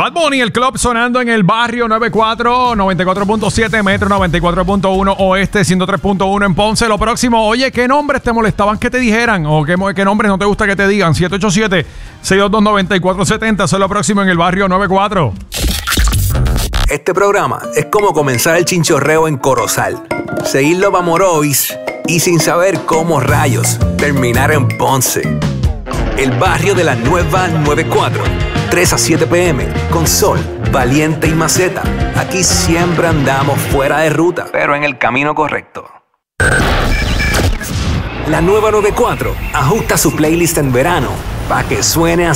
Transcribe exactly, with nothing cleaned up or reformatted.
Bad Bunny, el club sonando en el barrio noventa y cuatro, noventa y cuatro punto siete, Metro noventa y cuatro punto uno, Oeste ciento tres punto uno en Ponce. Lo próximo, oye, ¿qué nombres te molestaban que te dijeran? ¿O qué, qué nombres no te gusta que te digan? siete ocho siete, seis dos dos, nueve cuatro siete cero, eso es lo próximo en el barrio noventa y cuatro. Este programa es como comenzar el chinchorreo en Corozal, seguirlo para Morovis y sin saber cómo rayos terminar en Ponce. El barrio de la nueva noventa y cuatro, tres a siete pm, con Sol, Valiente y Maceta. Aquí siempre andamos fuera de ruta, pero en el camino correcto. La nueva noventa y cuatro ajusta su playlist en verano para que suene así.